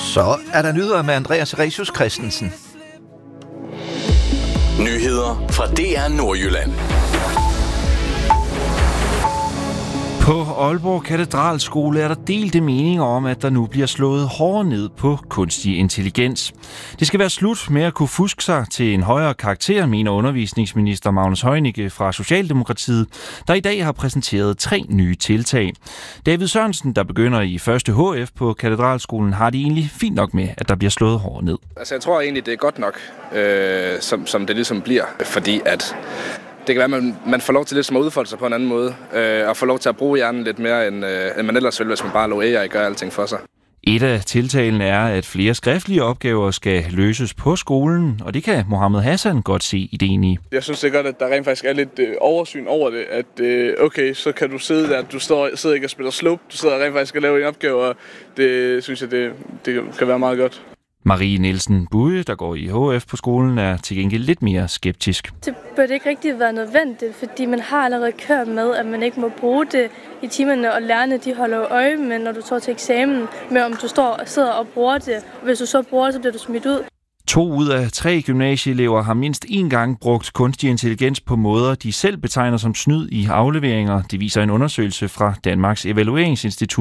Så er der nyheder med Andreas Resius Christensen. Nyheder fra DR Nordjylland. På Aalborg Katedralskole er der delte meninger om, at der nu bliver slået hårdere ned på kunstig intelligens. Det skal være slut med at kunne fuske sig til en højere karakter, mener undervisningsminister Magnus Heunicke fra Socialdemokratiet, der i dag har præsenteret 3 nye tiltag. David Sørensen, der begynder i 1. HF på Katedralskolen, har det egentlig fint nok med, at der bliver slået hårdere ned. Altså jeg tror egentlig, det er godt nok, som det ligesom bliver, fordi at det kan være, at man får lov til lidt at udfolde sig på en anden måde, og får lov til at bruge hjernen lidt mere, end man ellers ville, hvis man bare lå AI gøre alting for sig. Et af tiltagene er, at flere skriftlige opgaver skal løses på skolen, og det kan Mohammed Hassan godt se ideen i. Jeg synes det er godt, at der rent faktisk er lidt oversyn over det, at okay, så kan du sidde der, du sidder ikke og spiller slope, du sidder rent faktisk og laver en opgave, og det synes jeg, det kan være meget godt. Marie Nielsen Buje, der går i HF på skolen, er til gengæld lidt mere skeptisk. Det burde ikke rigtig være nødvendigt, fordi man har allerede kørt med, at man ikke må bruge det i timerne, og lærerne de holder øje med, når du står til eksamen, med om du sidder og bruger det. Og hvis du så bruger det, så bliver du smidt ud. 2 ud af 3 gymnasieelever har mindst 1 gang brugt kunstig intelligens på måder, de selv betegner som snyd i afleveringer. Det viser en undersøgelse fra Danmarks Evalueringsinstitut.